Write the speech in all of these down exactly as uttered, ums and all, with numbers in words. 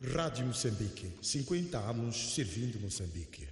Rádio Moçambique, cinquenta anos servindo Moçambique.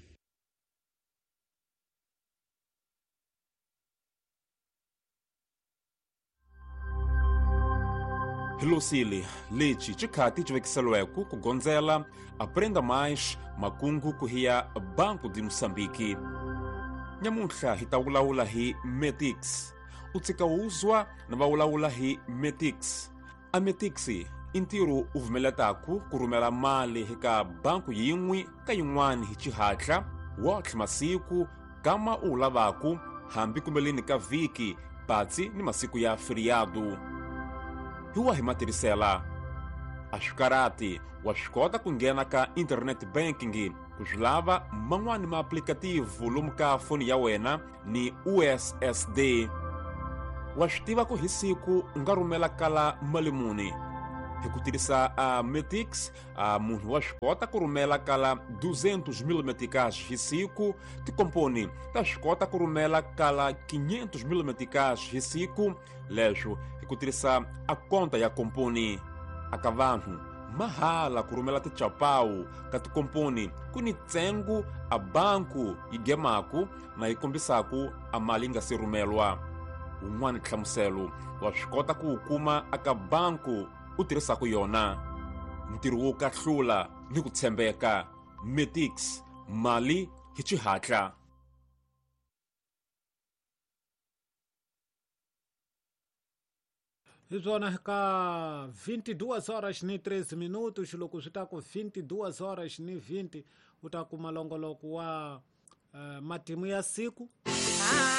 Hilosile, leite, chikati chivekiselweku kugonzela, aprenda mais, makungu kuhia Banco de Moçambique. Nyamuntla hitawulaula hi Metix. Utsikawuzwa na wawulaula hi Metix. A Metix intiru uvumeletaku kurumela mali hika banku yimwi ka yin'wani hi chihatla wotlhe masiku kama ulavaku hambi kumbelini ka viki patsi ni masiku ya feriado. Hiwa himatiricela axikarati wa xikota ku nghena ka internet banking ku xilava man'wani ma aplikativu lomu ka foni ya wena ni U S S D. Wa swi tiva ku hi siku u nga rhumela kala mali muni. Hi ku tirhisa a Metix a munhu wa swi kota ku rhumela kala duzentos mil meticais hi siku, tikomponi ta swi kota ku rhumela kala quinhentos mil meticais hi siku, leswo hi ku tirhisa a konta ya komponi. Aka vanhu mahala ku rhumela tichapawu ka tikomponi ku ni ntsengo a banku yi gemaku na yi kombisaku a mali yi nga si rhumelwa. Un'wana nhlamuselo wa swi kota ku wu kuma aka banku u tirhisaka yona. Ntirho wo kahlula ni ku tshembeka. Metix, mali hi xihatla. Hi swona ka vinte e duas horas ni treze minutos, loko swi ta ku vinte e duas horas ni vinte u ta kuma longoloko wa uh, matimu ya siku.